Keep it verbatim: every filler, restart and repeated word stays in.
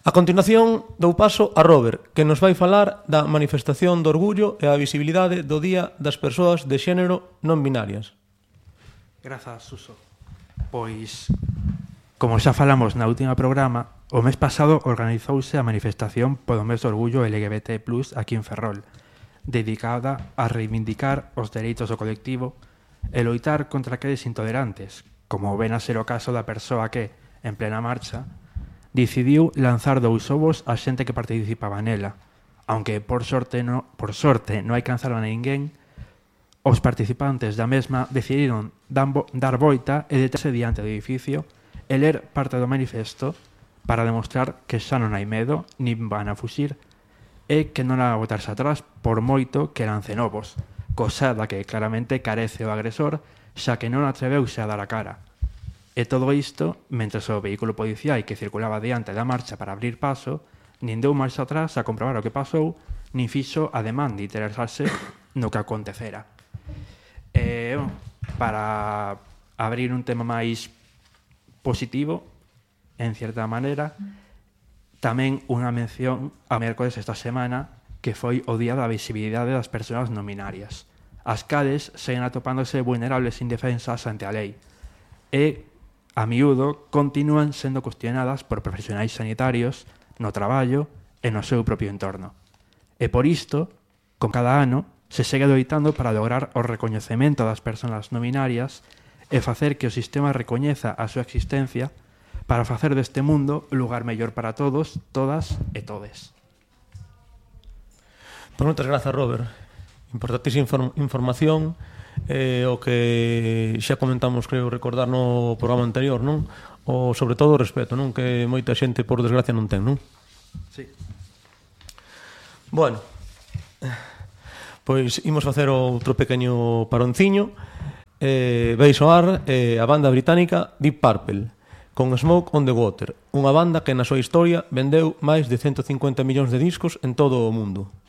A continuación, dou paso a Robert, que nos vai falar da manifestación do orgullo e a visibilidade do Día das Persoas de Xénero non binarias. Grazas, Suso. Pois, como xa falamos na última programa, o mes pasado organizouse a manifestación polo mes do orgullo L G B T plus, aquí en Ferrol, dedicada a reivindicar os dereitos do colectivo e loitar contra aqueles intolerantes, como ven a ser o caso da persoa que, en plena marcha, decidiu lanzar dous ovos a xente que participaba nela. Aunque, por sorte, no, por sorte non alcanzaron a ninguén, os participantes da mesma decidiron dar volta e deterse diante do edificio e ler parte do manifesto para demostrar que xa non hai medo, nin van a fuxir, e que non a botarse atrás por moito que lancen ovos, cosa da que claramente carece o agresor, xa que non atreveuse a dar a cara. E todo isto, mentres o vehículo policial que circulaba diante da marcha para abrir paso, nin deu marcha atrás a comprobar o que pasou, nin fixo ademán de interesarse no que acontecera. E, para abrir un tema máis positivo, en cierta maneira, tamén unha mención a mércoles esta semana, que foi o Día da Visibilidade das Persoas Non Binarias. As cales seguen atopándose vulnerables e indefensas ante a lei, e a miúdo continúan sendo cuestionadas por profesionais sanitarios no traballo e no seu propio entorno. E por isto, con cada ano, se segue loitando para lograr o recoñecemento das persoas non binarias e facer que o sistema recoñeza a súa existencia para facer deste mundo un lugar mellor para todos, todas e todes. Pois moitas grazas, Robert. Importantísima inform- información. Eh, o que xa comentamos, creo recordar no programa anterior, non? O sobre todo o respeto, non? Que moita xente, por desgracia, non ten, non? Sí. Bueno, pois imos facer outro pequeño paronciño. eh, Vai soar eh, a banda británica Deep Purple con Smoke on the Water, unha banda que na súa historia vendeu máis de ciento cincuenta millóns de discos en todo o mundo.